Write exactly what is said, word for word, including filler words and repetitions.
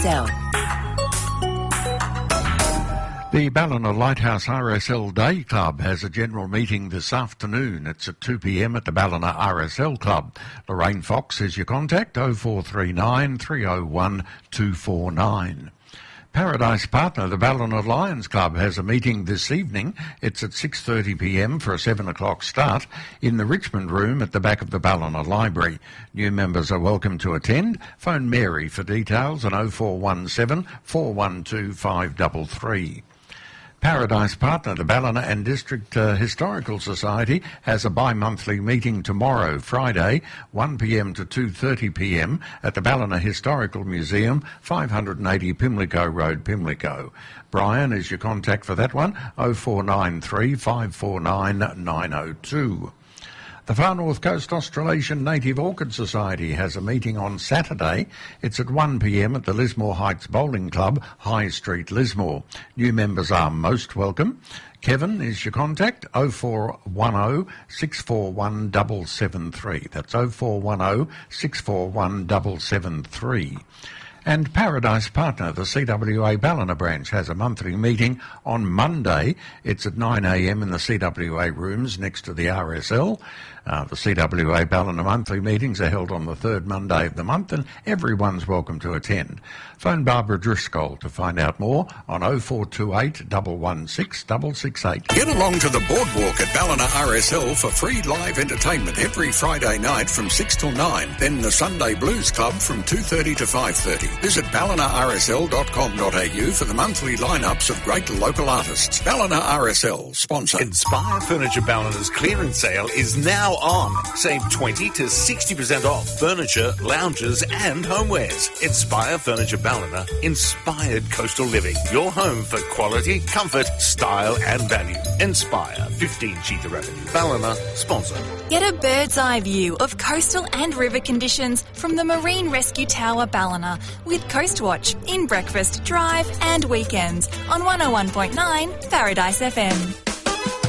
L. The Ballina Lighthouse R S L Day Club has a general meeting this afternoon. It's at two p m at the Ballina R S L Club. Lorraine Fox is your contact, oh four three nine, three oh one, two four nine. Paradise Partner, the Ballina Lions Club, has a meeting this evening. It's at six thirty p m for a seven o'clock start in the Richmond Room at the back of the Ballina Library. New members are welcome to attend. Phone Mary for details on oh four one seven, four one two, five three three. Paradise Partner, the Ballina and District uh, Historical Society, has a bi-monthly meeting tomorrow, Friday, one p m to two thirty p m at the Ballina Historical Museum, five eighty Pimlico Road, Pimlico. Brian is your contact for that one, oh four nine three, five four nine, nine oh two. The Far North Coast Australasian Native Orchid Society has a meeting on Saturday. It's at one p m at the Lismore Heights Bowling Club, High Street, Lismore. New members are most welcome. Kevin is your contact, oh four one oh, six four one, seven seven three. That's oh four one oh, six four one, seven seven three. And Paradise Partner, the C W A Ballina branch, has a monthly meeting on Monday. It's at nine a m in the C W A rooms next to the R S L. Uh, the C W A Ballina monthly meetings are held on the third Monday of the month, and everyone's welcome to attend. Phone Barbara Driscoll to find out more on oh four two eight, one one six, six six eight. Get along to the boardwalk at Ballina R S L for free live entertainment every Friday night from six till nine. Then the Sunday Blues Club from two thirty to five thirty. Visit ballina r s l dot com dot a u for the monthly lineups of great local artists. Ballina R S L, sponsor. Inspire Furniture Ballina's clearance sale is now on. Save twenty to sixty percent off furniture, lounges and homewares. Inspire Furniture Ballina, inspired coastal living. Your home for quality, comfort, style and value. Inspire, fifteen Cheetah Avenue, Ballina, sponsor. Get a bird's eye view of coastal and river conditions from the Marine Rescue Tower Ballina with Coastwatch in breakfast, drive and weekends on one oh one point nine Paradise F M.